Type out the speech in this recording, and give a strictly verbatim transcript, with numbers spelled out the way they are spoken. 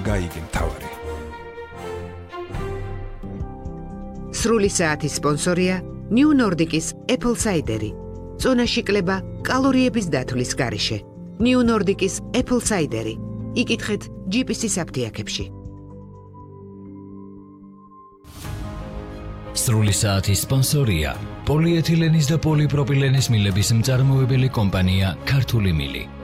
გაიგე მთავარი. სრული საათის სპონსორია New Nordic-ის Apple Cider-ი. წონაში კლება კალორიების დათვლის გარეშე. New Nordic-ის Apple Cider-ი. იკითხეთ ჯი პი სი-ის აფთიაქებში. სრული საათის სპონსორია პოლიეთილენის და პოლიპროპილენის მილების მწარმოებელი კომპანია ქართული მილი.